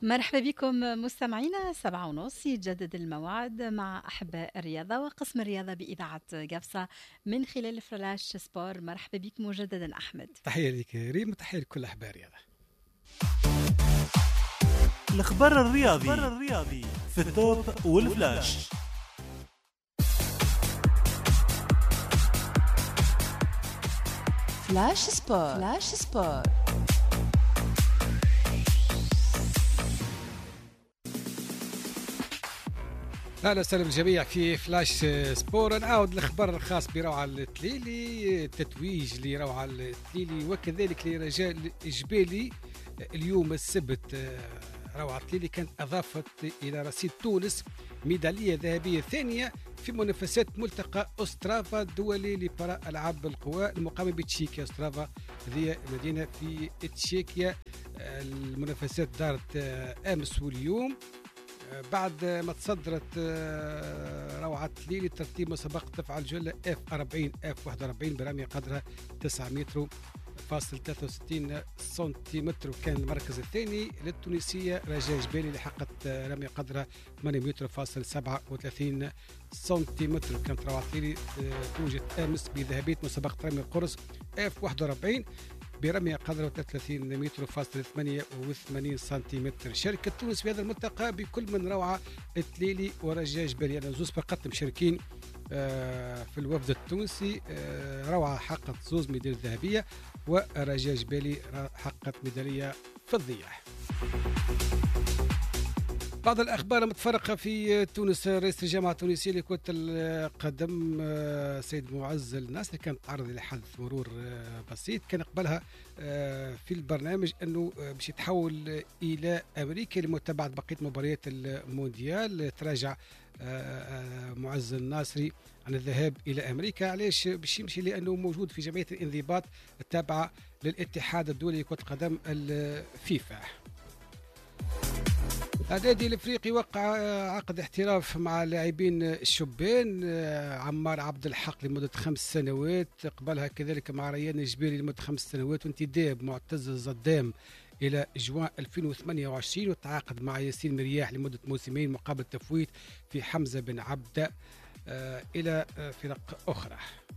مرحبا بكم مستمعينا 7:30 يتجدد الموعد مع أحباء الرياضة وقسم الرياضة بإذاعة قفصة من خلال فلاش سبور. مرحبا بك مجددا أحمد. تحية لك ريم وتحية لكل أحباء الرياضة. الخبر الرياضي في التوب والفلاش. فلاش سبور. اهلا وسهلا بالجميع في فلاش سبور. نعاود الخبر الخاص بروعة التليلي، تتويج لروعة التليلي وكذلك لرجاء الجبالي اليوم السبت. روعة التليلي كانت أضافت إلى رصيد تونس ميدالية ذهبية ثانية في منافسات ملتقى أوسترافا الدولي لبراء ألعاب القوى المقام بتشيكيا. أوسترافا هذه مدينة في تشيكيا. المنافسات دارت أمس واليوم بعد ما تصدرت روعة التليلي ترتيب مسابقة دفع الجلة F40 برمية قدرها 9 متر فاصل 63 سنتيمتر. وكان المركز الثاني للتونسية رجاء جبالي اللي حققت رمية قدرها 8 متر فاصل 37 سنتيمتر. كانت روعة التليلي توجد أمس بذهبية مسابقة رمي القرص F41 برمية قدرها 33 متر فاصل 88 سنتيمتر. شاركت تونس في هذا الملتقى بكل من روعة التليلي ورجاء جبالي. أنا زوز فقط مشاركين في الوفد التونسي. روعة حققت زوز ميدالية ذهبية ورجاء جبالي حققت ميدالية فضية. بعض الأخبار المتفرقة في تونس. رئيس الجامعة التونسية لكرة القدم سيد معز الناصري كان تعرض لحادث مرور بسيط. كان قبلها في البرنامج أنه باش يتحول إلى أمريكا لمتابعة بقية مباريات المونديال. تراجع معز الناصري عن الذهاب إلى أمريكا. علاش باش يمشي؟ لأنه موجود في جمعية الانضباط التابعة للاتحاد الدولي لكرة القدم الفيفا. النادي الافريقي وقع عقد احتراف مع لاعبين الشبان عمار عبد الحق لمده 5 سنوات، قبلها كذلك مع ريان الجبالي لمده 5 سنوات، وانتداب معتز الزدام الى جوان 2028، وتعاقد مع ياسين مرياح لمده موسمين مقابل تفويت في حمزه بن عبده الى فرق اخرى.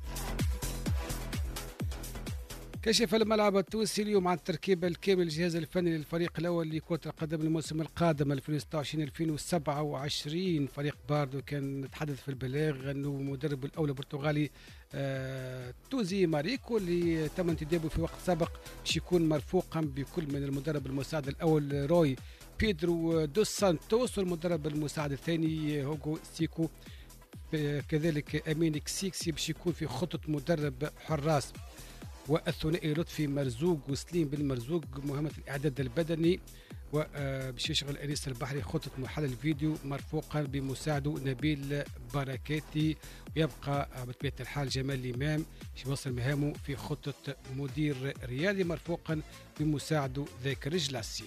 كشف الملعب التونسي اليوم عن التركيبة الكامل الجهاز الفني للفريق الأول لكرة القدم الموسم القادم 2026-2027. فريق باردو كان نتحدث في البلاغ أنه مدرب الأول البرتغالي توزي ماريكو اللي تم انتدابه في وقت سابق باش يكون مرفوقا بكل من المدرب المساعد الأول روي بيدرو دوس سانتوس والمدرب المساعد الثاني هوغو سيكو، كذلك أمين كسيكسي باش يكون في خطة مدرب حراس، والثنائي لطفي مرزوق وسليم بن مرزوق مهمة الإعداد البدني، وباش يشغل أنيس البحري خطة محلل الفيديو مرفوقا بمساعده نبيل بركاتي، ويبقى بطبيعة الحال جمال الإمام باش يوصل مهامه في خطة مدير رياضي مرفوقا بمساعده ذاكر الجلاسي.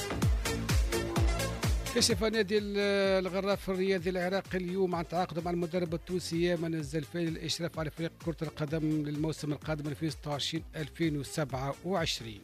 كشف نادي الغراف الرياضي العراقي اليوم عن تعاقده مع المدرب التونسي يامن الزلفاني للإشراف على فريق كرة القدم للموسم القادم 2026-2027.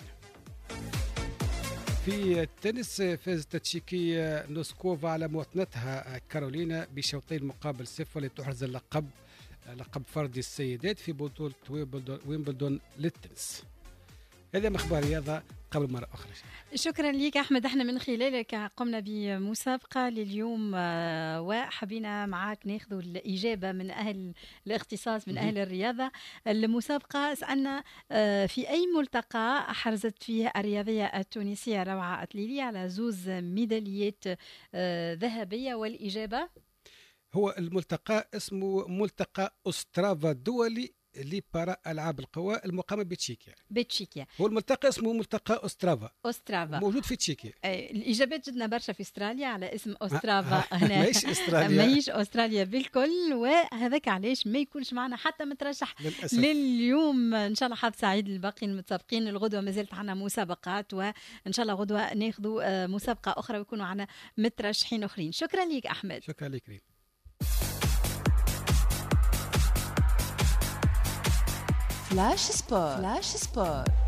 في التنس فازت التشيكية نوسكوفا على مواطنتها كارولينا بشوطين مقابل 0 لتحرز لقب فردي السيدات في بطولة ويمبلدون للتنس. هذا مخبار رياضة قبل مرة أخرى. شكرا لك أحمد. احنا من خلالك قمنا بمسابقة لليوم وحبينا معاك ناخذ الإجابة من أهل الاختصاص من أهل الرياضة. المسابقة سألنا في أي ملتقى حرزت فيه الرياضية التونسية روعة التليلي على زوز ميداليات ذهبية، والإجابة هو الملتقى اسمه ملتقى أوسترافا الدولي لبراء ألعاب القوى المقامة بتشيكيا. هو الملتقى اسمه ملتقى أوسترافا موجود في تشيكيا. الإجابات جدنا برشا في أستراليا على اسم أوسترافا. هنا ماهيش أستراليا بالكل، وهذاك علاش ما يكونش معنا حتى مترشح للأسف. لليوم إن شاء الله حظ سعيد للباقي المتسابقين. الغدوة ما زالت عنا مسابقات، وإن شاء الله غدوة ناخذوا مسابقة أخرى ويكونوا عنا مترشحين آخرين. شكرا لك أحمد. شكرا لك ريم. فلاش سبور.